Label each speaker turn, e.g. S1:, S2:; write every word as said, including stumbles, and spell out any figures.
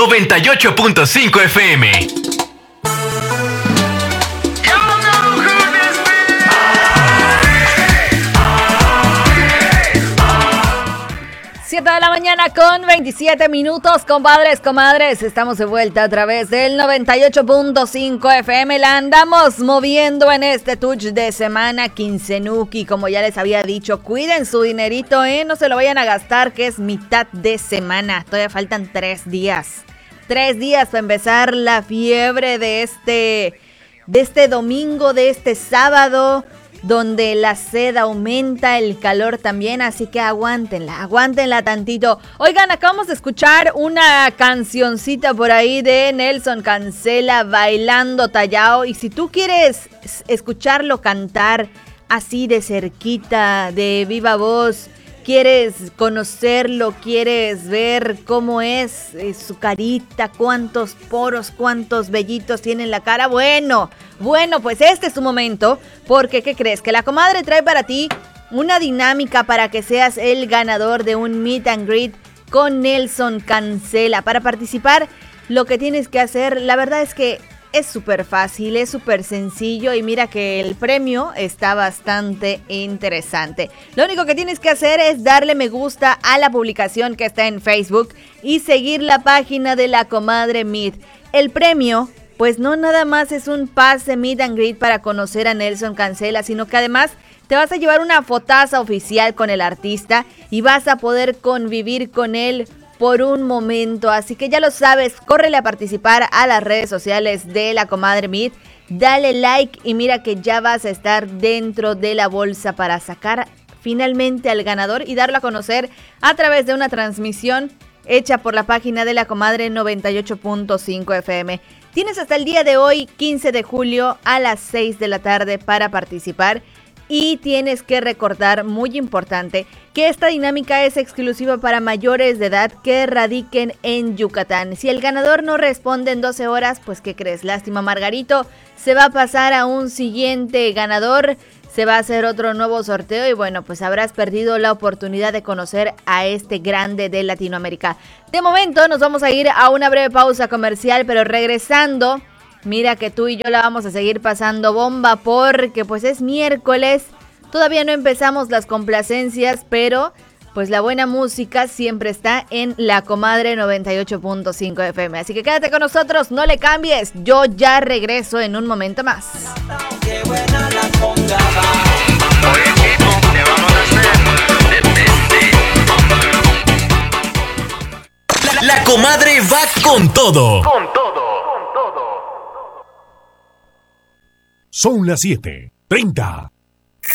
S1: noventa y ocho punto cinco F M.
S2: siete de la mañana con veintisiete minutos, compadres, comadres. Estamos de vuelta a través del noventa y ocho punto cinco F M. La andamos moviendo en este touch de semana quincenuki. Como ya les había dicho, cuiden su dinerito, ¿eh? No se lo vayan a gastar, que es mitad de semana. Todavía faltan tres días. Tres días para empezar la fiebre de este, de este domingo, de este sábado, donde la sed aumenta, el calor también, así que aguántenla, aguántenla tantito. Oigan, acabamos de escuchar una cancioncita por ahí de Nelson Cancela, Bailando Tallao, y si tú quieres escucharlo cantar así de cerquita, de viva voz, quieres conocerlo, quieres ver cómo es eh, su carita, cuántos poros, cuántos vellitos tiene en la cara, bueno, bueno, pues este es tu momento, porque ¿qué crees? Que la comadre trae para ti una dinámica para que seas el ganador de un meet and greet con Nelson Cancela. Para participar, lo que tienes que hacer, la verdad es que es súper fácil, es súper sencillo y mira que el premio está bastante interesante. Lo único que tienes que hacer es darle me gusta a la publicación que está en Facebook y seguir la página de la comadre Meet. El premio, pues no nada más es un pase Meet and Greet para conocer a Nelson Cancela, sino que además te vas a llevar una fotaza oficial con el artista y vas a poder convivir con él por un momento, así que ya lo sabes, córrele a participar a las redes sociales de la comadre Meet, dale like y mira que ya vas a estar dentro de la bolsa para sacar finalmente al ganador y darlo a conocer a través de una transmisión hecha por la página de la comadre noventa y ocho punto cinco F M. Tienes hasta el día de hoy, quince de julio, a las seis de la tarde para participar. Y tienes que recordar, muy importante, que esta dinámica es exclusiva para mayores de edad que radiquen en Yucatán. Si el ganador no responde en doce horas, pues ¿qué crees? Lástima, Margarito, se va a pasar a un siguiente ganador, se va a hacer otro nuevo sorteo y bueno, pues habrás perdido la oportunidad de conocer a este grande de Latinoamérica. De momento nos vamos a ir a una breve pausa comercial, pero regresando, mira que tú y yo la vamos a seguir pasando bomba porque pues es miércoles, todavía no empezamos las complacencias, pero pues la buena música siempre está en la comadre noventa y ocho punto cinco F M. Así que quédate con nosotros, no le cambies, yo ya regreso en un momento más.
S1: La comadre va con todo. Con todo.
S3: Son las siete treinta.